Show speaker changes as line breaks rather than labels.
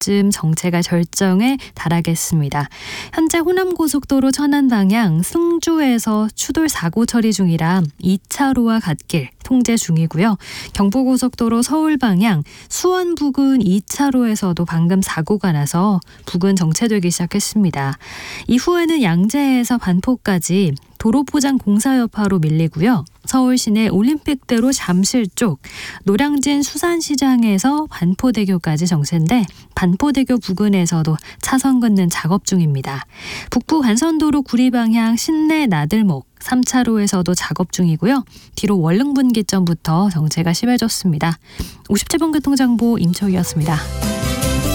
정도쯤 정체가 절정에 달하겠습니다. 현재 호남고속도로 천안 방향 승주에서 추돌 사고 처리 중이라 2차로와 갓길 통제 중이고요. 경부고속도로 서울 방향 수원 부근 2차로에서도 방금 사고가 나서 부근 정체되기 시작했습니다. 이후에는 양재에서 반포까지 도로 포장 공사 여파로 밀리고요. 서울 시내 올림픽대로 잠실 쪽, 노량진 수산시장에서 반포대교까지 정체인데 반포대교 부근에서도 차선 긋는 작업 중입니다. 북부 간선도로 구리 방향 신내 나들목 3차로에서도 작업 중이고요. 뒤로 월릉분기점부터 정체가 심해졌습니다. 57분 교통정보 임초희였습니다.